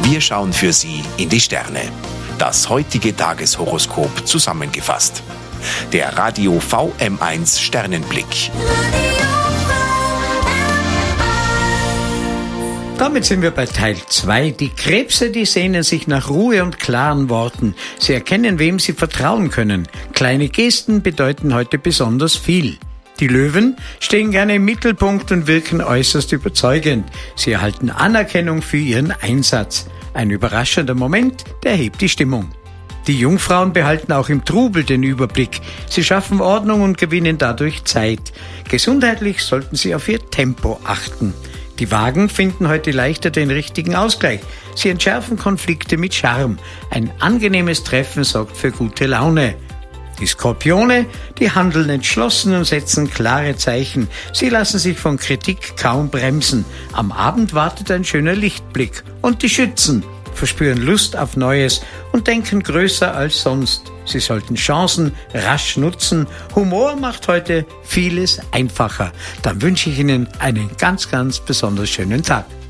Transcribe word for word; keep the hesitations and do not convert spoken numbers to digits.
Wir schauen für Sie in die Sterne. Das heutige Tageshoroskop zusammengefasst. Der Radio V M eins Sternenblick. Damit sind wir bei Teil zwei. Die Krebse, die sehnen sich nach Ruhe und klaren Worten. Sie erkennen, wem sie vertrauen können. Kleine Gesten bedeuten heute besonders viel. Die Löwen stehen gerne im Mittelpunkt und wirken äußerst überzeugend. Sie erhalten Anerkennung für ihren Einsatz. Ein überraschender Moment, der hebt die Stimmung. Die Jungfrauen behalten auch im Trubel den Überblick. Sie schaffen Ordnung und gewinnen dadurch Zeit. Gesundheitlich sollten sie auf ihr Tempo achten. Die Wagen finden heute leichter den richtigen Ausgleich. Sie entschärfen Konflikte mit Charme. Ein angenehmes Treffen sorgt für gute Laune. Die Skorpione, die handeln entschlossen und setzen klare Zeichen. Sie lassen sich von Kritik kaum bremsen. Am Abend wartet ein schöner Lichtblick. Und die Schützen verspüren Lust auf Neues und denken größer als sonst. Sie sollten Chancen rasch nutzen. Humor macht heute vieles einfacher. Dann wünsche ich Ihnen einen ganz, ganz besonders schönen Tag.